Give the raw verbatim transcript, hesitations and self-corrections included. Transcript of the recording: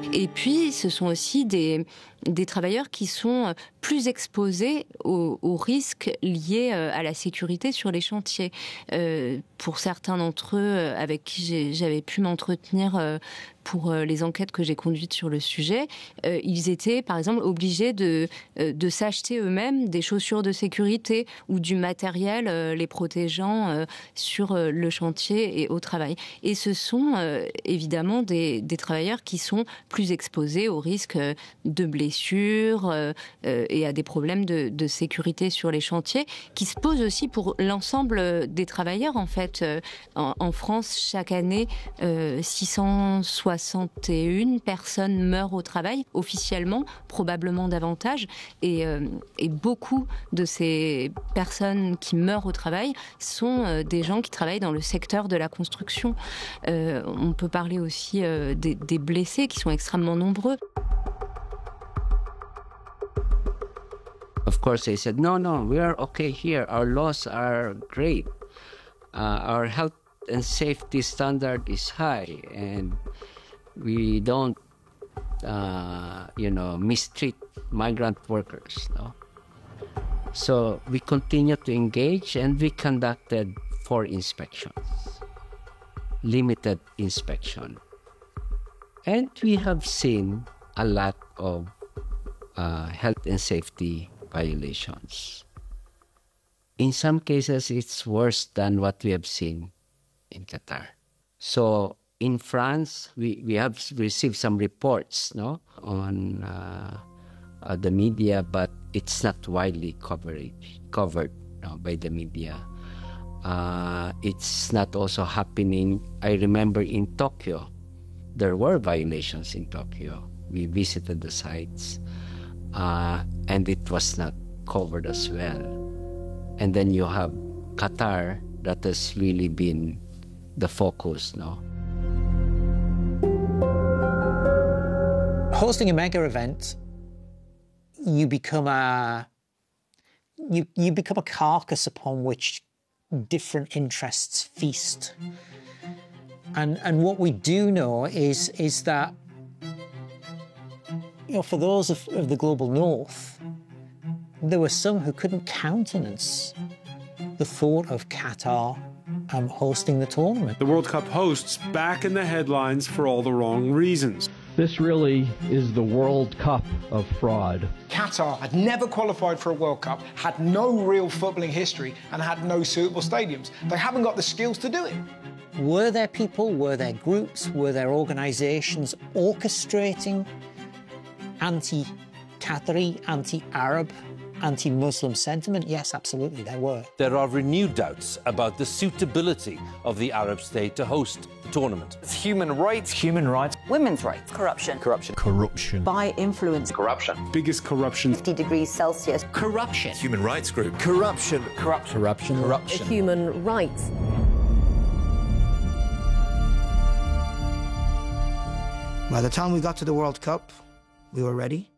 Et puis, ce sont aussi des, des travailleurs qui sont plus exposés aux, aux risques liés à la sécurité sur les chantiers. Euh, pour certains d'entre eux avec qui j'avais pu m'entretenir euh, pour les enquêtes que j'ai conduites sur le sujet, euh, ils étaient, par exemple, obligés de, euh, de s'acheter eux-mêmes des chaussures de sécurité ou du matériel euh, les protégeant euh, sur euh, le chantier et au travail. Et ce sont euh, évidemment des, des travailleurs qui sont plus exposés aux risques de blessures euh, euh, et à des problèmes de, de sécurité sur les chantiers, qui se posent aussi pour l'ensemble des travailleurs, en fait. Euh, en, en France, chaque année, euh, six cent soixante et une personnes meurent au travail, officiellement, probablement davantage. Et, euh, et beaucoup de ces personnes qui meurent au travail sont euh, des gens qui travaillent dans le secteur de la construction. Euh, on peut parler aussi euh, des, des blessés qui sont extrêmement nombreux. Of course, they said, no, no, we are okay here. Our laws are great. Uh, our health and safety standard is high, and we don't, uh, you know, mistreat migrant workers. No? So we continue to engage, and we conducted four inspections, limited inspection. And we have seen a lot of uh, health and safety violations. In some cases, it's worse than what we have seen in Qatar. So in France, we, we have received some reports no, on uh, uh, the media, but it's not widely covered, covered no, by the media. Uh, it's not also happening. I remember in Tokyo, there were violations in Tokyo. We visited the sites, uh, and it was not covered as well. And then you have Qatar, that has really been the focus now. Hosting a mega event, you become a you you become a carcass upon which different interests feast. And and what we do know is is that, you know, for those of, of the global north, there were some who couldn't countenance the thought of Qatar um, hosting the tournament. The World Cup hosts back in the headlines for all the wrong reasons. This really is the World Cup of fraud. Qatar had never qualified for a World Cup, had no real footballing history, and had no suitable stadiums. They haven't got the skills to do it. Were there people, were there groups, were there organisations orchestrating anti-Qatari, anti-Arab, anti-Muslim sentiment? Yes, absolutely, there were. There are renewed doubts about the suitability of the Arab state to host the tournament. It's human rights. Human rights. Women's rights. Corruption. Corruption. Corruption. By influence. Corruption. Biggest corruption. fifty degrees Celsius. Corruption. Human rights group. Corruption. Corruption. Corruption. Corruption. Human rights. By the time we got to the World Cup, we were ready.